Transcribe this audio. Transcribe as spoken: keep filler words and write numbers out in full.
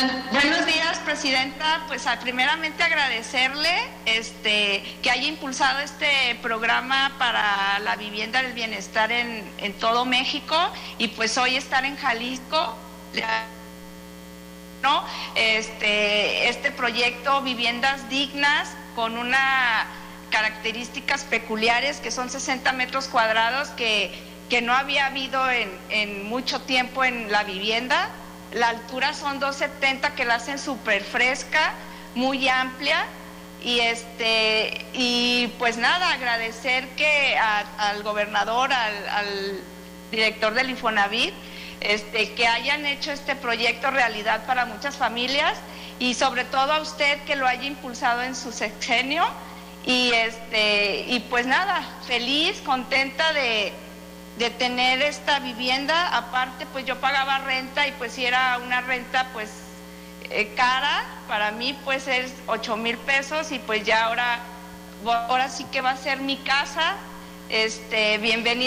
Buenos días, presidenta. Pues a, primeramente agradecerle este, que haya impulsado este programa para la vivienda del bienestar en, en todo México, y pues hoy estar en Jalisco, ¿no? Este, este proyecto Viviendas Dignas, con una características peculiares, que son sesenta metros cuadrados que, que no había habido en, en mucho tiempo en la vivienda. La altura son dos setenta, que la hacen súper fresca, muy amplia, y este y pues nada, agradecer que a, al gobernador, al, al director del Infonavit, este, que hayan hecho este proyecto realidad para muchas familias, y sobre todo a usted, que lo haya impulsado en su sexenio, y este y pues nada, feliz, contenta de de tener esta vivienda. Aparte, pues yo pagaba renta, y pues si era una renta pues eh, cara, para mí pues es ocho mil pesos, y pues ya ahora, ahora sí que va a ser mi casa. Este, bienvenida.